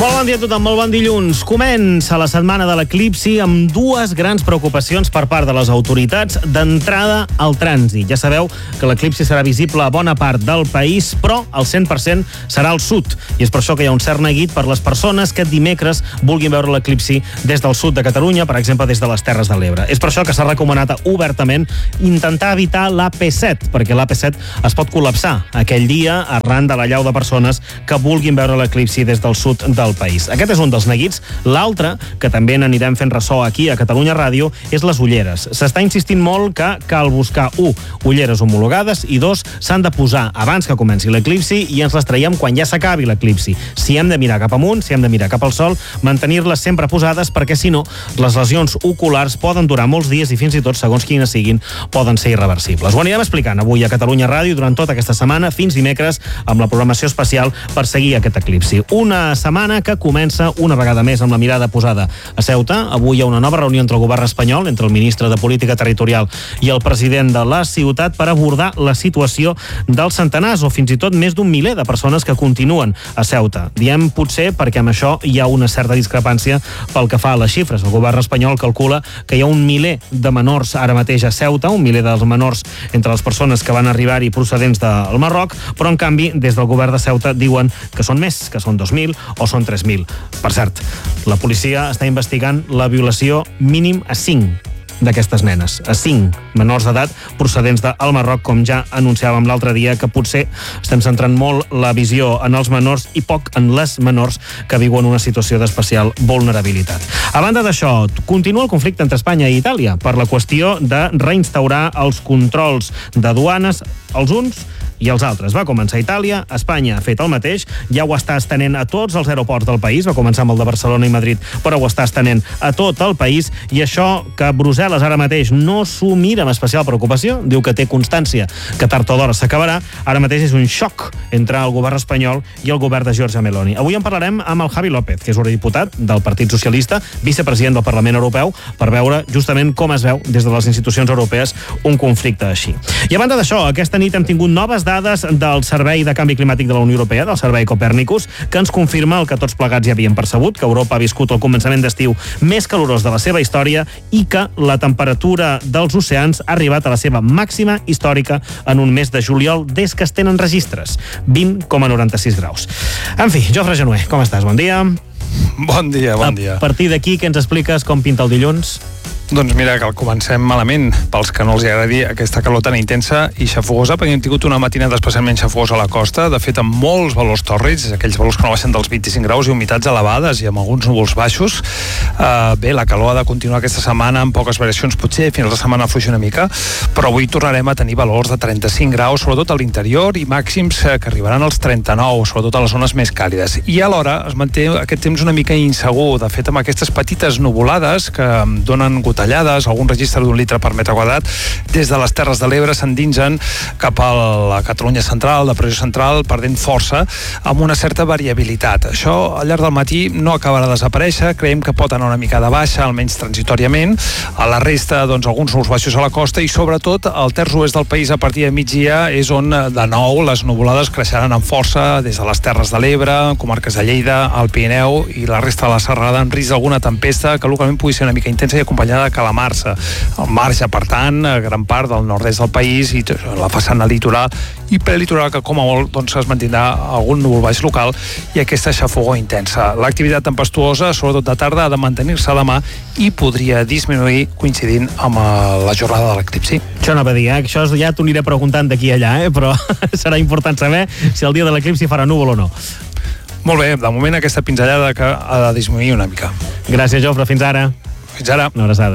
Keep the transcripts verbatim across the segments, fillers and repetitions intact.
Molt bon dia a tothom, molt bon dilluns. Comença la setmana de l'eclipsi amb dues grans preocupacions per part de les autoritats. D'entrada, el trànsit. Ja sabeu que l'eclipsi serà visible a bona part del país, però el cent per cent serà al sud. I és per això que hi ha un cert neguit per les persones que dimecres vulguin veure l'eclipsi des del sud de Catalunya, per exemple, des de les Terres de l'Ebre. És per això que s'ha recomanat obertament intentar evitar l'A P set, perquè l'A P set es pot col·lapsar aquell dia arran de l'allau de persones que vulguin veure l'eclipsi des del sud del país. Aquest és un dels neguits. L'altre, que també n'anirem fent ressò aquí a Catalunya Ràdio, és les ulleres. S'està insistint molt que cal buscar, u, ulleres homologades, i dos, s'han de posar abans que comenci l'eclipsi i ens les traiem quan ja s'acabi l'eclipsi. Si hem de mirar cap amunt, si hem de mirar cap al sol, mantenir-les sempre posades, perquè si no, les lesions oculars poden durar molts dies i fins i tot, segons quines siguin, poden ser irreversibles. Ho anirem explicant avui a Catalunya Ràdio durant tota aquesta setmana, fins dimecres, amb la programació especial per seguir aquest eclipsi. Una setmana que comença una vegada més amb la mirada posada a Ceuta. Avui hi ha una nova reunió entre el govern espanyol, entre el ministre de Política Territorial i el president de la ciutat, per abordar la situació dels centenars o fins i tot més d'un miler de persones que continuen a Ceuta. Diem potser perquè amb això hi ha una certa discrepància pel que fa a les xifres. El govern espanyol calcula que hi ha un miler de menors ara mateix a Ceuta, un miler dels menors entre les persones que van arribar-hi procedents del Marroc, però en canvi des del govern de Ceuta diuen que són més, que són dos mil o són tres mil. Per cert, la policia està investigant la violació mínim a cinc d'aquestes nenes, a cinc menors d'edat procedents del Marroc, com ja anunciàvem l'altre dia, que potser estem centrant molt la visió en els menors i poc en les menors que viuen una situació d'especial vulnerabilitat. A banda d'això, continua el conflicte entre Espanya i Itàlia per la qüestió de reinstaurar els controls de duanes als uns i els altres. Va començar a Itàlia, Espanya ha fet el mateix, ja ho està estenent a tots els aeroports del país, va començar amb el de Barcelona i Madrid, però ho està estenent a tot el país, i això que Brussel·les ara mateix no s'ho mira amb especial preocupació, diu que té constància que tard o d'hora s'acabarà, ara mateix és un xoc entre el govern espanyol i el govern de Giorgia Meloni. Avui en parlarem amb el Javi López, que és eurodiputat del Partit Socialista, vicepresident del Parlament Europeu, per veure justament com es veu des de les institucions europees un conflicte així. I a banda d'això, aquesta nit hem tingut noves dades del Servei de Canvi Climàtic de la Unió Europea, del Servei Copernicus, que ens confirma el que tots plegats ja havíem percebut, que Europa ha viscut el començament d'estiu més calorós de la seva història i que la temperatura dels oceans ha arribat a la seva màxima històrica en un mes de juliol des que es tenen registres, vint coma noranta-sis graus. En fi, Jofre Genuer, com estàs? Bon dia. Bon dia, bon dia. A partir d'aquí, què ens expliques, com pinta el dilluns? Doncs mira, que el comencem malament, pels que no els agradi aquesta calor tan intensa i xafogosa, perquè hem tingut una matinada especialment xafogosa a la costa, de fet amb molts valors tòrrids, aquells valors que no baixen dels vint-i-cinc graus i humitats elevades i amb alguns núvols baixos. Uh, bé, la calor ha de continuar aquesta setmana amb poques variacions, potser fins la setmana fluixi una mica, però avui tornarem a tenir valors de trenta-cinc graus, sobretot a l'interior, i màxims que arribaran als trenta-nou, sobretot a les zones més càlides. I alhora es manté aquest temps una mica insegur, de fet amb aquestes petites nuvolades que donen gotades tallades, algun registre d'un litre per metre quadrat, des de les Terres de l'Ebre s'endinsen cap a la Catalunya central, la pressió central, perdent força, amb una certa variabilitat. Això al llarg del matí no acabarà de desaparèixer, creiem que pot anar una mica de baixa, almenys transitoriament. A la resta, doncs, alguns núvols baixos a la costa i, sobretot, al terç oest del país a partir de migdia és on, de nou, les nuvolades creixeran amb força des de les Terres de l'Ebre, comarques de Lleida, el Pirineu i la resta de la serrada, amb risc d'alguna tempesta que localment pugui ser una mica intensa i acompanyada de calamarsa. El marge, per tant, a gran part del nord-est del país i la façana litoral i prelitoral, que com a molt doncs, es mantindrà algun núvol baix local i aquesta xafogor intensa. L'activitat tempestuosa, sobretot de tarda, ha de mantenir-se demà i podria disminuir coincidint amb la jornada de l'eclipsi. Això anava a dir, eh? Això ja t'ho aniré preguntant d'aquí a allà, eh? Però serà important saber si el dia de l'eclipsi farà núvol o no. Molt bé, de moment aquesta pinzellada que ha de disminuir una mica. Gràcies, Jofre, fins ara. Fins ara. Una abraçada.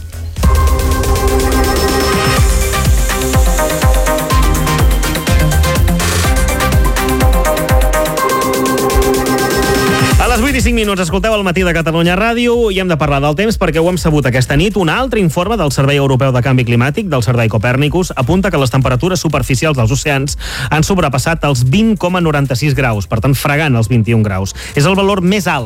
A les vuit i cinc minuts escolteu el Matí de Catalunya Ràdio i hem de parlar del temps perquè ho hem sabut aquesta nit. Un altre informe del Servei Europeu de Canvi Climàtic, del Servei Copernicus, apunta que les temperatures superficials dels oceans han sobrepassat els vint coma noranta-sis graus, per tant fregant els vint-i-un graus. És el valor més alt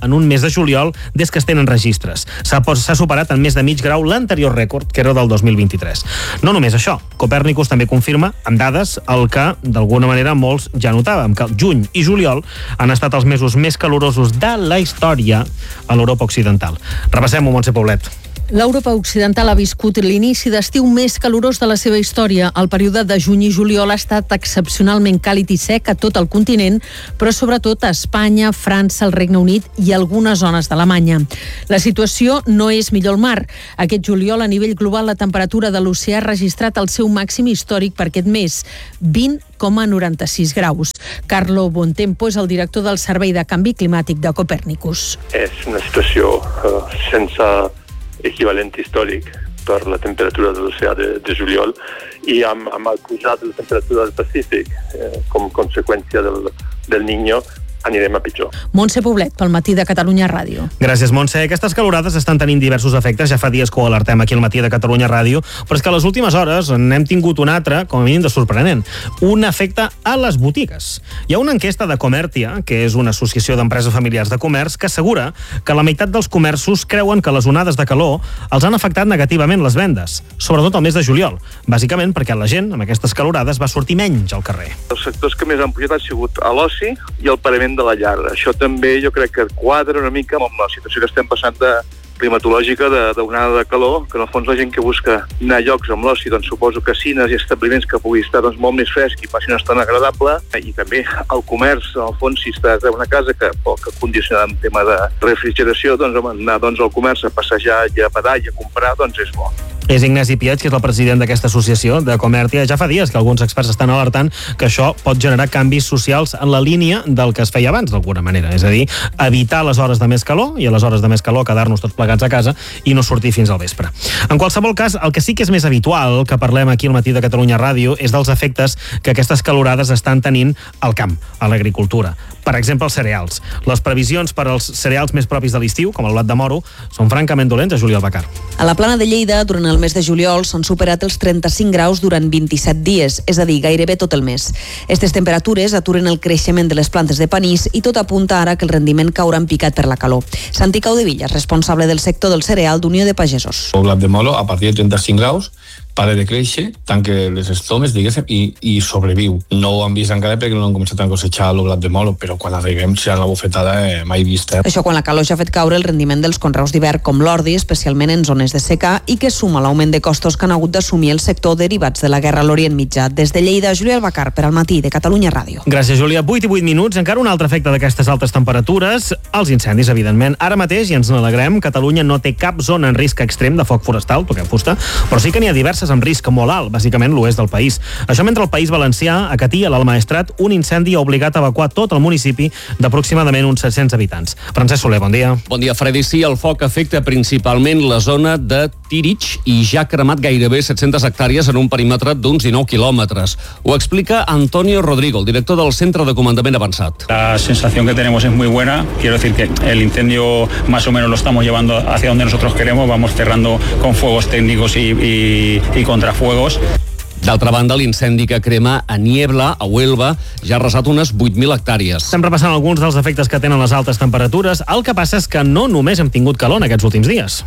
en un mes de juliol des que es tenen registres. S'ha, s'ha superat en més de mig grau l'anterior rècord, que era del dos mil vint-i-tres. No només això, Copèrnicus també confirma, amb dades, el que d'alguna manera molts ja notàvem, que el juny i juliol han estat els mesos més calorosos de la història a l'Europa occidental. Repassem-ho, Montse Poblet. L'Europa occidental ha viscut l'inici d'estiu més calorós de la seva història. El període de juny i juliol ha estat excepcionalment càlid i sec a tot el continent, però sobretot a Espanya, França, el Regne Unit i algunes zones d'Alemanya. La situació no és millor al mar. Aquest juliol, a nivell global, la temperatura de l'oceà ha registrat el seu màxim històric per aquest mes, vint coma noranta-sis graus. Carlo Bontempo és el director del Servei de Canvi Climàtic de Copèrnicus. És una situació uh, sense equivalent històric per la temperatura de l'oceà de, de juliol i amb, amb el pujat de la temperatura del Pacífic eh, com conseqüència del, del Niño anirem a pitjor. Montse Poblet, pel Matí de Catalunya Ràdio. Gràcies, Montse. Aquestes calorades estan tenint diversos efectes. Ja fa dies que ho alertem aquí al Matí de Catalunya Ràdio, però és que a les últimes hores n'hem tingut un altre, com a mínim de sorprenent. Un efecte a les botigues. Hi ha una enquesta de Comertia, que és una associació d'empreses familiars de comerç, que assegura que la meitat dels comerços creuen que les onades de calor els han afectat negativament les vendes, sobretot el mes de juliol, bàsicament perquè la gent, amb aquestes calorades, va sortir menys al carrer. Els sectors que més han pujat han sigut a l'oci i el pagament de la llar. Això també jo crec que quadra una mica amb la situació que estem passant de climatològica d'onada de, de calor, que en el fons la gent que busca anar a llocs amb l'oci, doncs suposo casines i establiments que pugui estar doncs, molt més fresc i passi una estona agradable, i també el comerç, en el fons, si estàs a una casa que poc condicionada en tema de refrigeració, doncs home, anar doncs, al comerç a passejar i a badar i a comprar, doncs és bo. És Ignasi Pietz, que és el president d'aquesta associació de Comertia. Ja fa dies que alguns experts estan alertant que això pot generar canvis socials en la línia del que es feia abans, d'alguna manera. És a dir, evitar les hores de més calor i a les hores de més calor quedar-nos tots plegats a casa i no sortir fins al vespre. En qualsevol cas, el que sí que és més habitual que parlem aquí al Matí de Catalunya Ràdio és dels efectes que aquestes calorades estan tenint al camp, a l'agricultura. Per exemple, els cereals. Les previsions per als cereals més propis de l'estiu, com el blat de moro, són francament dolents, a Juliol Bacar. A la Plana de Lleida, durant el mes de juliol, s'han superat els trenta-cinc graus durant vint-i-set dies, és a dir, gairebé tot el mes. Aquestes temperatures aturen el creixement de les plantes de panís i tot apunta ara que el rendiment caurà en picat per la calor. Santi Caudevillas, responsable del sector del cereal d'Unió de Pagesos. El blat de moro, a partir de trenta-cinc graus, para de créixer, tanca les estomes, diguéssim, i, i sobreviu. No ho han vist encara perquè no han començat a cosechar el blat de moro, però quan arribem serà una bufetada eh, mai vista. Això quan la calor ja ha fet caure el rendiment dels conreus d'hivern com l'ordi, especialment en zones de secà, i que suma l'augment de costos que han hagut d'assumir el sector derivats de la guerra a l'Orient Mitjà. Des de Lleida, Júlia Albacar, per al Matí de Catalunya Ràdio. Gràcies, Júlia. vuit i vuit minuts. Encara un altre efecte d'aquestes altes temperatures, els incendis, evidentment. Ara mateix, i ens n'alegrem, Catalunya no té cap zona en risc extrem de foc forestal, toquem fusta, però sí que n'hi ha diverses amb risc molt alt, bàsicament l'oest del país. Això mentre el País Valencià, a Catí, a l'Alt Maestrat, un incendi ha obligat a evacuar tot el municipi d'aproximadament uns set-cents habitants. Francesc Soler, bon dia. Bon dia, Freddy. Sí, el foc afecta principalment la zona de Tírig i ja ha cremat gairebé set-centes hectàrees en un perímetre d'uns dinou quilòmetres. Ho explica Antonio Rodrigo, el director del Centre de Comandament Avançat. La sensación que tenemos es muy buena. Quiero decir que el incendio más o menos lo estamos llevando hacia donde nosotros queremos. Vamos cerrando con fuegos técnicos y, y, y contrafuegos. D'altra banda, l'incendi que crema a Niebla, a Huelva, ja ha arrasat unes vuit mil hectàrees. Estem repassant alguns dels efectes que tenen les altes temperatures. El que passa és que no només hem tingut calor en aquests últims dies.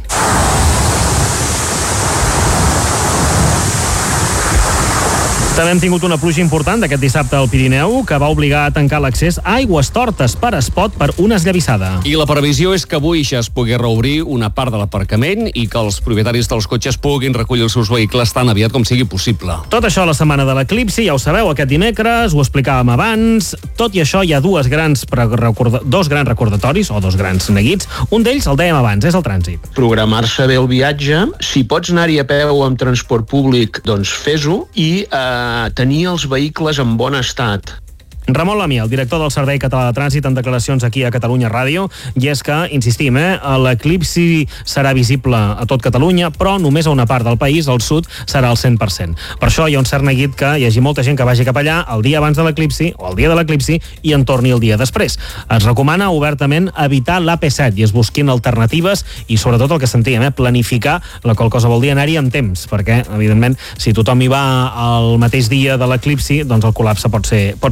També hem tingut una pluja important d'aquest dissabte al Pirineu que va obligar a tancar l'accés a Aigüestortes per espot per una esllavissada. I la previsió és que avui ja es pugui reobrir una part de l'aparcament i que els propietaris dels cotxes puguin recollir els seus vehicles tan aviat com sigui possible. Tot això a la setmana de l'eclipsi, ja ho sabeu, aquest dimecres, ho explicàvem abans. Tot i això, hi ha dues grans recorda... dos grans recordatoris, o dos grans neguits. Un d'ells, el dèiem abans, és el trànsit. Programar-se bé el viatge. Si pots anar-hi a peu o amb transport públic, doncs fes-ho. I eh, tenir els vehicles en bon estat. Ramon Lamy, el director del Servei Català de Trànsit, en declaracions aquí a Catalunya Ràdio, i és que, insistim, eh, l'eclipsi serà visible a tot Catalunya, però només a una part del país, al sud, serà al cent per cent. Per això hi ha un cert neguit que hi hagi molta gent que vagi cap allà el dia abans de l'eclipsi o el dia de l'eclipsi i en torni el dia després. Es recomana obertament evitar l'A P set i es busquin alternatives i, sobretot, el que sentíem, eh, planificar, la qual cosa vol dir anar-hi amb temps, perquè, evidentment, si tothom hi va el mateix dia de l'eclipsi, doncs el col·lapse pot ser, pot ser monumental.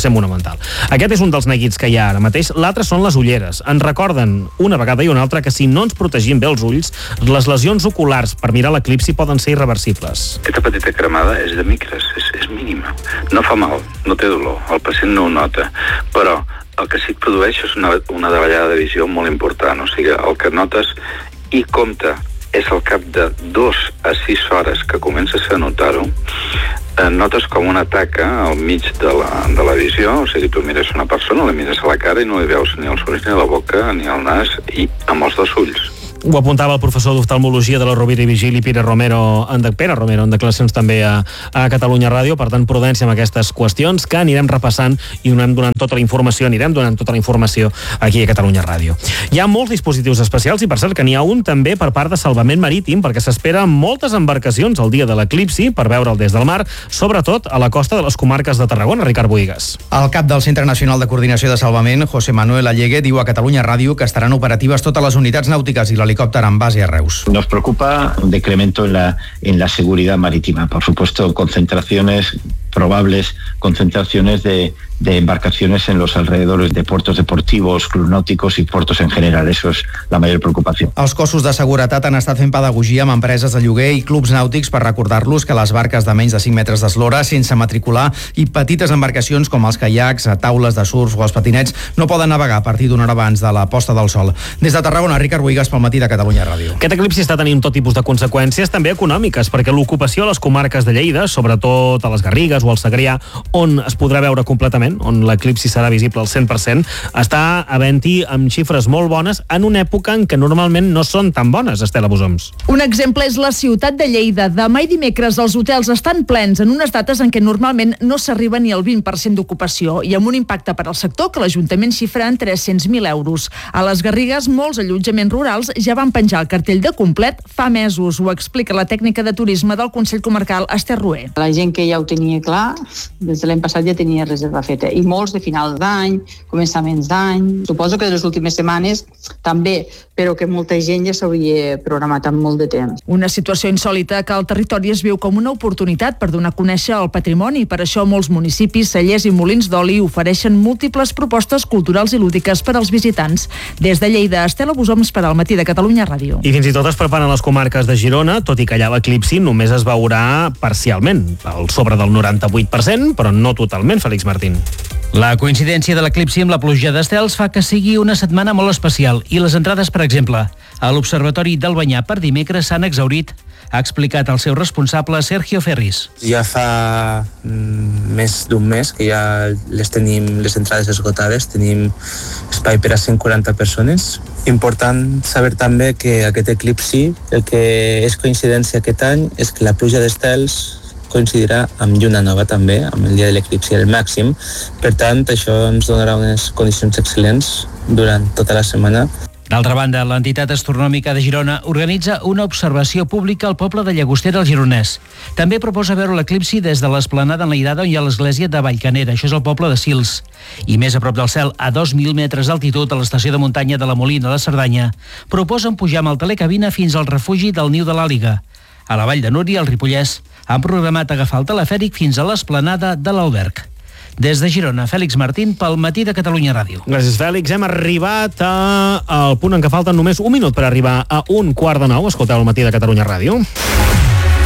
fonamental. Aquest és un dels neguits que hi ha ara mateix. L'altre són les ulleres. Ens recorden una vegada i una altra que si no ens protegim bé els ulls, les lesions oculars per mirar l'eclipsi poden ser irreversibles. Aquesta petita cremada és de micres, és, és mínima. No fa mal, no té dolor, el pacient no ho nota, però el que sí que produeix és una, una davallada de visió molt important. O sigui, el que notes i compta és al cap de dos a sis hores que comences a notar-ho, eh, notes com una taca al mig de la, de la visió. O sigui, tu mires una persona, la mires a la cara i no li veus ni els ulls, ni la boca, ni el nas, i amb els dos ulls. Ho apuntava el professor d'oftalmologia de la Rovira i Vigili, Pere Romero, en de, Pere Romero, en declaracions també a, a Catalunya Ràdio. Per tant, prudència amb aquestes qüestions que anirem repassant i donem donant tota la informació, anirem donant tota la informació aquí a Catalunya Ràdio. Hi ha molts dispositius especials i, per cert, que n'hi ha un també per part de Salvament Marítim, perquè s'espera moltes embarcacions el dia de l'eclipsi per veure'l des del mar, sobretot a la costa de les comarques de Tarragona. Ricard Boigas. El cap del Centre Nacional de Coordinació de Salvament, José Manuel Allegue, diu a Catalunya Ràdio que estaran operatives totes les unitats nàutiques i helicóptero en base a Reus. Nos preocupa un decremento en la, en la seguridad marítima. Por supuesto, concentraciones, probables concentraciones de, de embarcaciones en los alrededores de puertos deportivos, clubs náuticos i puertos en general. Eso es la mayor preocupación. Els cossos de seguretat han estat fent pedagogia amb empreses de lloguer i clubs nàutics per recordar-los que les barques de menys de cinc metres d'eslora, sense matricular, i petites embarcacions com els caiacs, taules de surf o els patinets no poden navegar a partir d'una hora abans de la posta del sol. Des de Tarragona, Ricard Boigas pel Matí de Catalunya Ràdio. Aquest eclipsi està tenint tot tipus de conseqüències, també econòmiques, perquè l'ocupació a les comarques de Lleida, sobretot a les Garrigues o al Segrià, on es podrà veure completament, on l'eclipsi serà visible al cent per cent, està havent-hi amb xifres molt bones en una època en què normalment no són tan bones, Estela Bosoms. Un exemple és la ciutat de Lleida. Demà i dimecres els hotels estan plens en unes dates en què normalment no s'arriba ni al vint per cent d'ocupació i amb un impacte per al sector que l'Ajuntament xifra en tres-cents mil euros. A les Garrigues, molts allotjaments rurals ja van penjar el cartell de complet fa mesos. Ho explica la tècnica de turisme del Consell Comarcal, Esther Rué. La gent que ja ho tenia clar, des de l'any passat ja tenia reserva feta, i molts de final d'any, començaments d'any. Suposo que de les últimes setmanes també, però que molta gent ja s'hauria programat amb molt de temps. Una situació insòlita que al territori es viu com una oportunitat per donar a conèixer el patrimoni. Per això molts municipis, cellers i molins d'oli ofereixen múltiples propostes culturals i lúdiques per als visitants. Des de Lleida, Estela Bosoms per al Matí de Catalunya Ràdio. I fins i tot es preparen les comarques de Girona, tot i que allà l'eclipsi només es veurà parcialment, al sobre del noranta-vuit per cent, però no totalment, Félix Martín. La coincidència de l'eclipsi amb la pluja d'estels fa que sigui una setmana molt especial i les entrades, per exemple, a l'Observatori d'Albanyà per dimecres s'han exhaurit, ha explicat el seu responsable Sergio Ferris. Ja fa mm, més d'un mes que ja les tenim les entrades esgotades, tenim espai per a cent quaranta persones. Important saber també que aquest eclipsi, el que és coincidència aquest any, és que la pluja d'estels coincidirà amb lluna nova també, amb el dia de l'eclipsi, el màxim. Per tant, això ens donarà unes condicions excel·lents durant tota la setmana. D'altra banda, l'entitat astronòmica de Girona organitza una observació pública al poble de Llagostera, al Gironès. També proposa veure l'eclipsi des de l'esplanada enlairada on hi ha l'església de Vallcanera, això és el poble de Sils. I més a prop del cel, a dos mil metres d'altitud, a l'estació de muntanya de la Molina de Cerdanya, proposen pujar amb el telecabina fins al refugi del Niu de l'Àliga. A la Vall de Núria, al Ripollès, han programat agafar el telefèric fins a l'esplanada de l'Alberg. Des de Girona, Fèlix Martín pel Matí de Catalunya Ràdio. Gràcies, Fèlix. Hem arribat a, al punt en què falten només un minut per arribar a un quart de nou. Escolteu el Matí de Catalunya Ràdio.